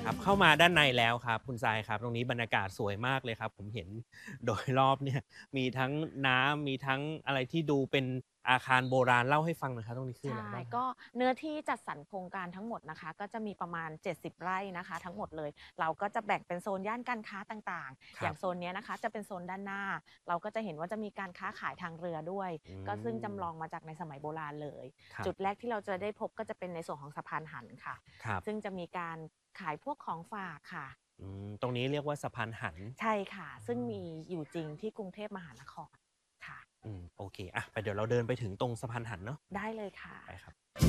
ครับเข้ามาด้านในแล้วครับคุณทรายครับตรงนี้บรรยากาศสวยมากเลยครับผมเห็นโดยรอบเนี่ยมีทั้งน้ำมีทั้งอะไรที่ดูเป็นอาคารโบราณเล่าให้ฟังหน่อยครับตรงนี้คืออะไรใช่บ้างครับก็เนื้อที่จัดสรรโครงการทั้งหมดนะคะก็จะมีประมาณ70ไร่นะคะทั้งหมดเลยเราก็จะแบ่งเป็นโซนย่านการค้าต่างๆอย่างโซครับนเนี้ยนะคะจะเป็นโซนด้านหน้าเราก็จะเห็นว่าจะมีการค้าขายทางเรือด้วยอืก็ซึ่งมจำลองมาจากในสมัยโบราณเลยจุดแรครับกที่เราจะได้พบก็จะเป็นในส่วนของสะพานหันค่ะครับซึ่งจะมีการขายพวกของฝากค่ะตรงนี้เรียกว่าสะพานหันใช่ค่ะซึ่งอามีอยู่จริงที่กรุงเทพมหานครค่ะโอเคอะไปเดี๋ยวเราเดินไปถึงตรงสะพานหันเนาะได้เลยค่ะไปครับ